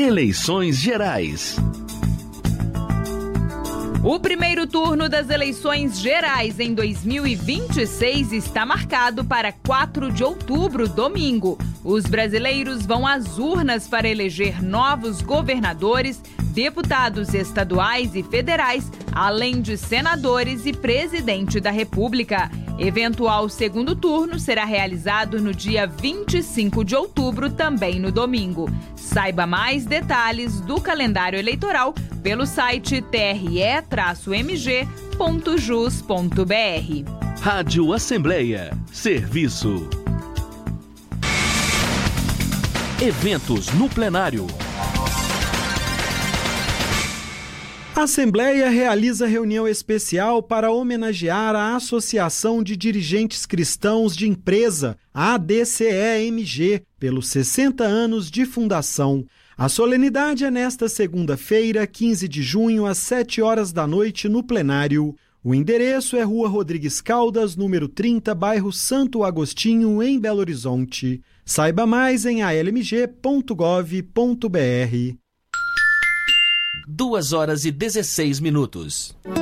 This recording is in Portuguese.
Eleições Gerais. O primeiro turno das eleições gerais em 2026 está marcado para 4 de outubro, domingo. Os brasileiros vão às urnas para eleger novos governadores, deputados estaduais e federais, além de senadores e presidente da República. Eventual segundo turno será realizado no dia 25 de outubro, também no domingo. Saiba mais detalhes do calendário eleitoral pelo site tre-mg.jus.br. Rádio Assembleia. Serviço. Eventos no plenário. A Assembleia realiza reunião especial para homenagear a Associação de Dirigentes Cristãos de Empresa, ADCE-MG, pelos 60 anos de fundação. A solenidade é nesta segunda-feira, 15 de junho, às 7 horas da noite, no plenário. O endereço é Rua Rodrigues Caldas, número 30, bairro Santo Agostinho, em Belo Horizonte. Saiba mais em almg.gov.br. 2 horas e 16 minutos.